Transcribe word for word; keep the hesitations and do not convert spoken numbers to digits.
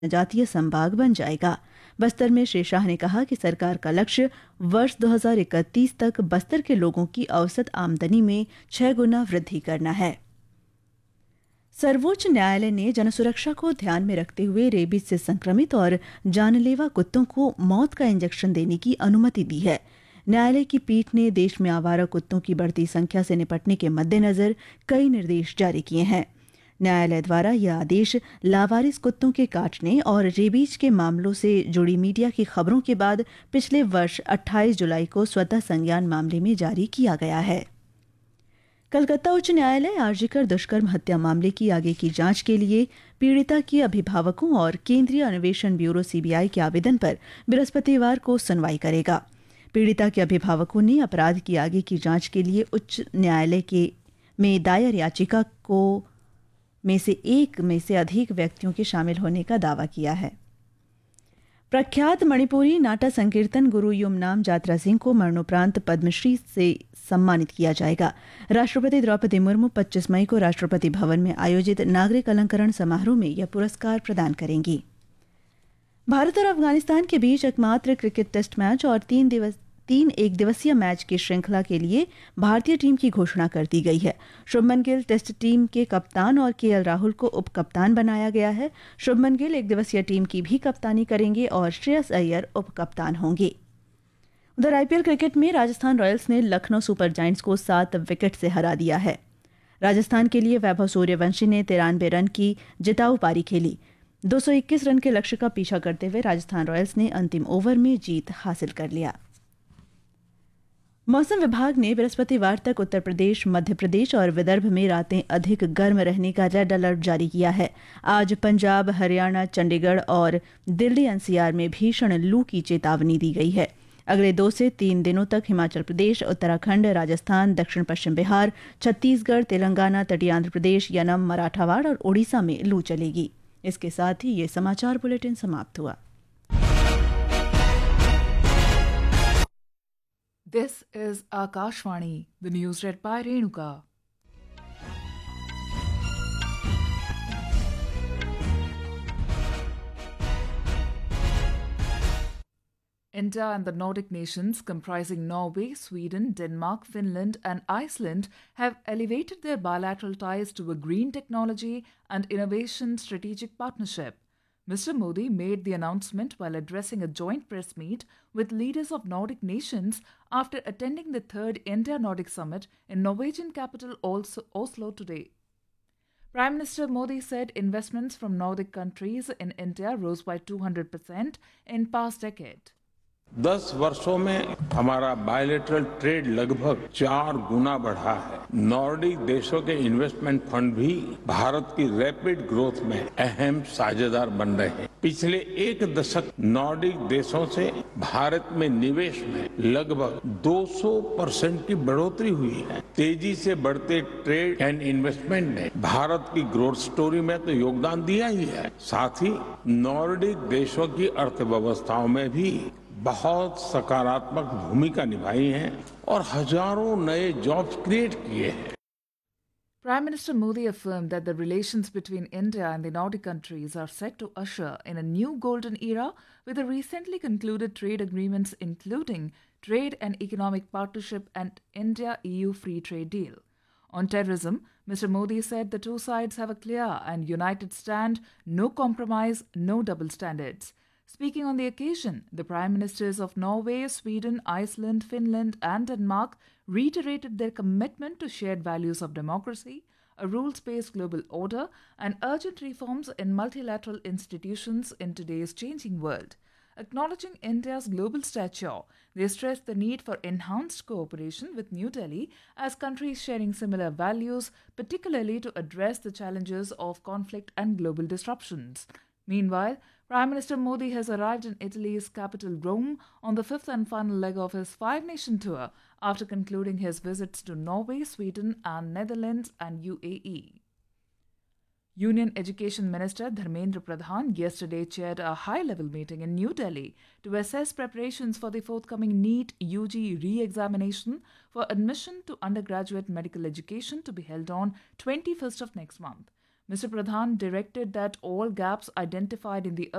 जनजातीय संभाग बन जाएगा। बस्तर में श्री शाह ने कहा कि सरकार का लक्ष्य वर्ष दो हज़ार इकतीस तक बस्तर के लोगों की औसत आमदनी में छह गुना वृद्धि करना है। सर्वोच्च न्यायालय ने जनसुरक्षा को ध्यान में रखते हुए रेबीज से संक्रमित और जानलेवा कुत्तों को मौत का इंजेक्शन देने की अनुमति दी है। न्यायालय की पीठ ने देश में आवारा कुत्तों की बढ़ती संख्या से निपटने के मद्देनजर कई निर्देश जारी किए हैं। न्यायालय द्वारा यह आदेश लावारिस कुत्तों के काटने और रेबीज के मामलों से जुड़ी मीडिया की खबरों के बाद पिछले वर्ष अट्ठाईस जुलाई को स्वतः संज्ञान मामले में जारी किया गया है। कलकत्ता उच्च न्यायालय आरजीकर दुष्कर्म हत्या मामले की आगे की जांच के लिए पीड़िता के अभिभावकों और केंद्रीय अन्वेषण ब्यूरो सीबीआई के आवेदन पर बृहस्पतिवार को सुनवाई करेगा। पीड़िता के अभिभावकों ने अपराध की आगे की जांच के लिए उच्च न्यायालय के में दायर याचिका को में से एक में से अधिक व्यक्तियों के शामिल होने का दावा किया है। प्रख्यात मणिपुरी नाट्य संकीर्तन गुरु युमनाम जात्रा सिंह को मरणोपरांत पद्मश्री से सम्मानित किया जाएगा। राष्ट्रपति द्रौपदी मुर्मू पच्चीस मई को राष्ट्रपति भवन में आयोजित नागरिक अलंकरण समारोह में यह पुरस्कार प्रदान करेंगी। भारत और अफगानिस्तान के बीच एकमात्र क्रिकेट टेस्ट मैच और तीन दिवस तीन एक दिवसीय मैच की श्रृंखला के लिए भारतीय टीम की घोषणा कर दी गई है। शुभमन गिल टेस्ट टीम के कप्तान और केएल राहुल को उप कप्तान बनाया गया है। शुभमन गिल एक दिवसीय टीम की भी कप्तानी करेंगे और श्रेयस अय्यर उप कप्तान होंगे। उधर आईपीएल क्रिकेट में राजस्थान रॉयल्स ने लखनऊ सुपर जायंट्स को सात विकेट से हरा दिया है। राजस्थान के लिए वैभव सूर्यवंशी ने तिरानवे रन की जिताऊ पारी खेली। दो सौ इक्कीस रन के लक्ष्य का पीछा करते हुए राजस्थान रॉयल्स ने अंतिम ओवर में जीत हासिल कर लिया। मौसम विभाग ने बृहस्पतिवार तक उत्तर प्रदेश, मध्य प्रदेश और विदर्भ में रातें अधिक गर्म रहने का रेड अलर्ट जारी किया है। आज पंजाब, हरियाणा, चंडीगढ़ और दिल्ली एनसीआर में भीषण लू की चेतावनी दी गई है। अगले दो से तीन दिनों तक हिमाचल प्रदेश, उत्तराखंड, राजस्थान, दक्षिण पश्चिम बिहार, छत्तीसगढ़, तेलंगाना, तटीय आंध्र प्रदेश, यनम, मराठवाड़ और ओडिशा में लू चलेगी। इसके साथ ही ये समाचार बुलेटिन समाप्त हुआ। This is Akashvani, the news read by Renuka. India and the Nordic nations, comprising Norway, Sweden, Denmark, Finland, and Iceland, have elevated their bilateral ties to a green technology and innovation strategic partnership. Mister Modi made the announcement while addressing a joint press meet with leaders of Nordic nations after attending the third India-Nordic Summit in Norwegian capital Oslo today. Prime Minister Modi said investments from Nordic countries in India rose by two hundred percent in past decade. दस वर्षों में हमारा bilateral trade लगभग चार गुना बढ़ा है। Nordic देशों के इन्वेस्टमेंट फंड भी भारत की रैपिड ग्रोथ में अहम साझेदार बन रहे हैं। पिछले एक दशक नॉर्डिक देशों से भारत में निवेश में लगभग दो सौ परसेंट की बढ़ोतरी हुई है। तेजी से बढ़ते ट्रेड एंड इन्वेस्टमेंट ने भारत की ग्रोथ स्टोरी में तो योगदान दिया ही है, साथ ही नॉर्डिक देशों की अर्थव्यवस्थाओं में भी बहुत सकारात्मक भूमिका निभाई है और हजारों नए जॉब्स क्रिएट किए हैं। Prime Minister Modi affirmed that the relations between India and the Nordic countries are set to usher in a new golden era with the recently concluded trade agreements including trade and economic partnership and India-E U free trade deal. On terrorism, Mister Modi said the two sides have a clear and united stand, no compromise, no double standards. Speaking on the occasion, the Prime Ministers of Norway, Sweden, Iceland, Finland and Denmark reiterated their commitment to shared values of democracy, a rules-based global order and urgent reforms in multilateral institutions in today's changing world. Acknowledging India's global stature, they stressed the need for enhanced cooperation with New Delhi as countries sharing similar values, particularly to address the challenges of conflict and global disruptions. Meanwhile, Prime Minister Modi has arrived in Italy's capital Rome on the fifth and final leg of his five-nation tour after concluding his visits to Norway, Sweden and Netherlands and U A E. Union Education Minister Dharmendra Pradhan yesterday chaired a high-level meeting in New Delhi to assess preparations for the forthcoming NEET U G re-examination for admission to undergraduate medical education to be held on twenty-first of next month. Mister Pradhan directed that all gaps identified in the